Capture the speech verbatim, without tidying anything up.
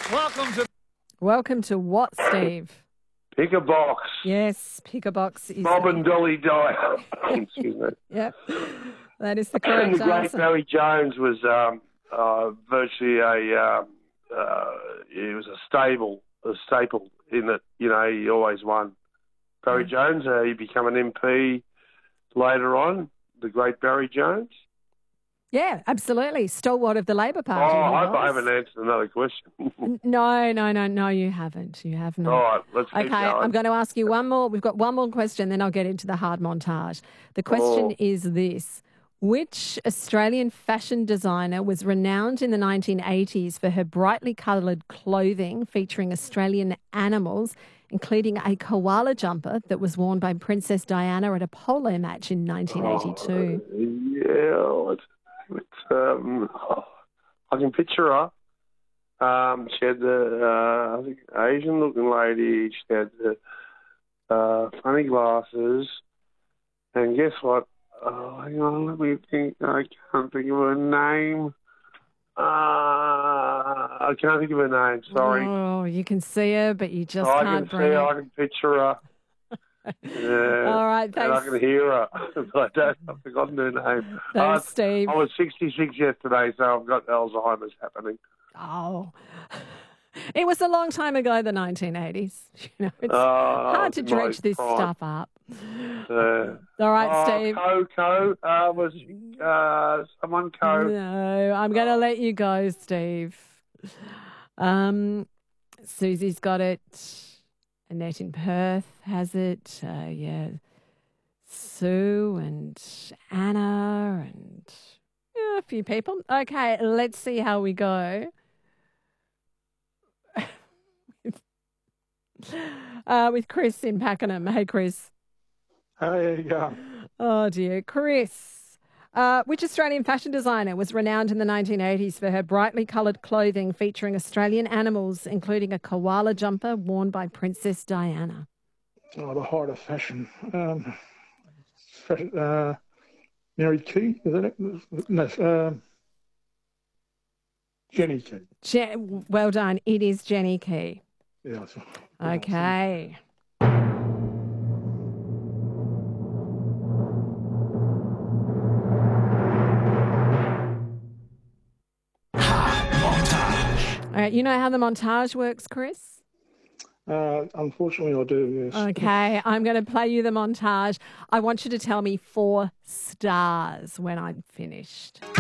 Welcome to... Welcome to what, Steve? Pick a box. Yes, pick a box. Is Bob and Dolly Dyer. Excuse me. Yep, that is the correct And the great answer. Barry Jones was um, uh, virtually a, um, uh, he was a stable, a staple in that, you know, he always won. Barry Yeah. Jones, uh, he became an M P later on, the great Barry Jones. Yeah, absolutely. Stalwart of the Labor Party. Oh, he I hope I was. haven't answered another question. N- No, no, no, no, you haven't. You have not. All right, let's keep Okay, going. I'm going to ask you one more. We've got one more question, then I'll get into the hard montage. The question Oh. is this. Which Australian fashion designer was renowned in the nineteen eighties for her brightly coloured clothing featuring Australian animals, including a koala jumper that was worn by Princess Diana at a polo match in nineteen eighty-two? Oh, yeah, it's, it's, um, I can picture her. Um, she had the, uh, I think, Asian-looking lady. She had the uh, funny glasses. And guess what? Oh, hang on, let me think. I can't think of her name. Uh, I can't think of her name, sorry. Oh, you can see her, but you just I can't can see bring her, her. I can picture her. Yeah. All right, And I thanks. can hear her, but I don't, I've forgotten her name. Thanks, Uh, Steve. I was sixty-six yesterday, so I've got Alzheimer's happening. Oh, it was a long time ago, the nineteen eighties. You know, it's Oh, hard to my dredge this prime. stuff up. Uh, All right, oh, Steve. Coco, uh, was uh, someone Co? No, I'm going to let you go, Steve. Um, Susie's got it. Annette in Perth has it. Uh, yeah, Sue and Anna and yeah, a few people. Okay, let's see how we go. uh, with Chris in Pakenham. Hey, Chris. There you go. Oh, dear. Chris, uh, which Australian fashion designer was renowned in the nineteen eighties for her brightly coloured clothing featuring Australian animals, including a koala jumper worn by Princess Diana? Oh, the height of fashion. Um, fashion uh, Mary Key, is that it? No, um, Jenny Key. Je- well done. It is Jenny Key. Yeah. I saw- yeah, I Okay. All right, you know how the montage works, Chris? see. Uh, unfortunately, I do, yes. Okay, I'm going to play you the montage. I want you to tell me four stars when I'm finished.